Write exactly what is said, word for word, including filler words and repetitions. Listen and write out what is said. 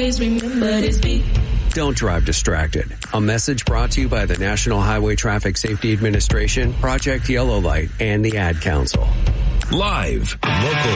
always remember this beat. Don't drive distracted. A message brought to you by the National Highway Traffic Safety Administration, Project Yellow Light, and the Ad Council. Live, local,